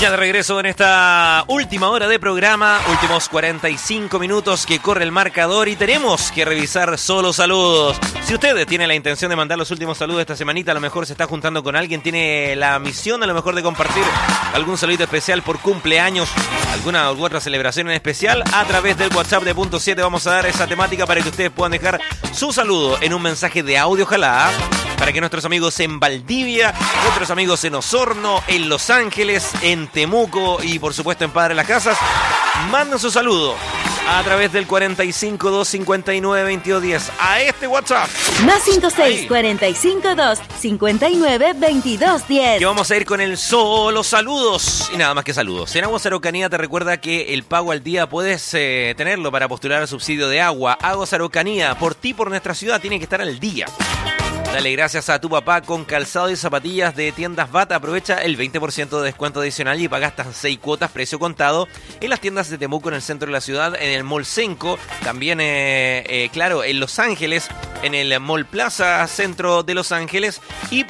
Ya de regreso en esta última hora de programa, últimos 45 minutos que corre el marcador y tenemos que revisar solo saludos. Si usted tiene la intención de mandar los últimos saludos esta semanita, a lo mejor se está juntando con alguien, tiene la misión a lo mejor de compartir algún saludito especial por cumpleaños, alguna u otra celebración en especial, a través del WhatsApp de Punto 7 vamos a dar esa temática para que ustedes puedan dejar su saludo en un mensaje de audio, ojalá, para que nuestros amigos en Valdivia, nuestros amigos en Osorno, en Los Ángeles, en Temuco y por supuesto en Padre Las Casas, manden su saludo a través del 45 259 2210 a este WhatsApp. Más 56 45 2 59 2210. Que vamos a ir con el solo saludos y nada más que saludos. En Aguas Araucanía te recuerda que el pago al día puedes tenerlo para postular al subsidio de agua. Aguas Araucanía, por ti, por nuestra ciudad, tiene que estar al día. Dale gracias a tu papá con calzado y zapatillas de Tiendas Bata. Aprovecha el 20% de descuento adicional y paga hasta 6 cuotas precio contado en las tiendas de Temuco en el centro de la ciudad, en el Mall Senco, también, claro, en Los Ángeles, en el Mall Plaza Centro de Los Ángeles y